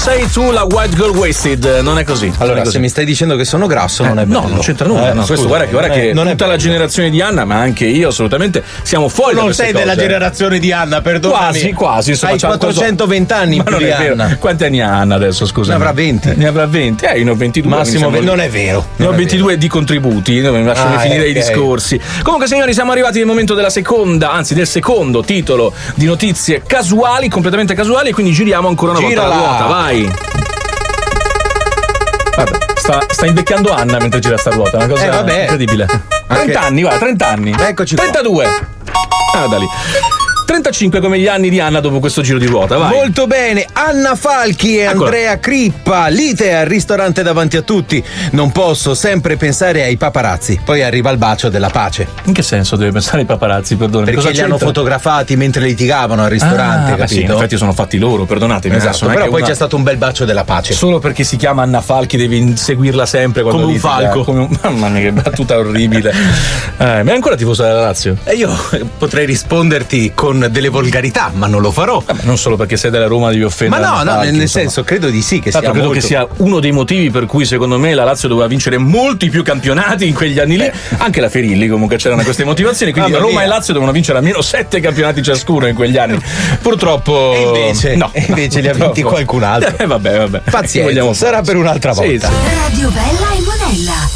Sei tu la White Girl Wasted, non è così. Allora, non è così. se mi stai dicendo che sono grasso, non è bello. No, non c'entra nulla. No, questo guarda che non è tutta la generazione di Anna, ma anche io assolutamente siamo fuori da non queste sei cose. della generazione di Anna, perdonami. Quasi. Insomma, hai c'ha 420 anni ma più non di è vero. Anna. Quanti anni ha Anna adesso, scusa? Ne avrà 20. Ne avrà 20. Io ne ho 22. Massimo, non è vero. Ne ho 22 di contributi, non mi lasciano finire i discorsi. Comunque, signori, siamo arrivati nel momento della del secondo titolo di notizie casuali, completamente casuali, e quindi giriamo ancora una volta la ruota. Vai. Vabbè, sta invecchiando Anna mentre gira sta ruota, una cosa incredibile. 30 anni, va, 30 anni. Eccoci qua. 32. Da lì. 35 come gli anni di Anna dopo questo giro di ruota, vai. Molto bene, Anna Falchi e Andrea Crippa, lite al ristorante davanti a tutti. Non posso sempre pensare ai paparazzi. Poi arriva il bacio della pace. In che senso deve pensare ai paparazzi, perdone? Perché cosa li hanno fotografati mentre litigavano al ristorante, capito? Sì, in effetti sono fatti loro, perdonatemi. Esatto, però poi c'è stato un bel bacio della pace. Solo perché si chiama Anna Falchi devi seguirla sempre quando come un falco. Mamma mia, che battuta orribile. Ma è ancora tifosa della Lazio? E io potrei risponderti con delle volgarità, ma non lo farò. Non solo perché sei della Roma devi offendere. Ma no, Falchi, nel senso, credo di sì che sia credo molto... che sia uno dei motivi per cui secondo me la Lazio doveva vincere molti più campionati in quegli anni lì. Anche la Ferilli comunque c'erano queste motivazioni, quindi Roma e Lazio dovevano vincere almeno 7 campionati ciascuno in quegli anni. Purtroppo e invece li ha vinti qualcun altro. Vabbè. Pazienza, sarà per un'altra volta. Radio Bella e Monella.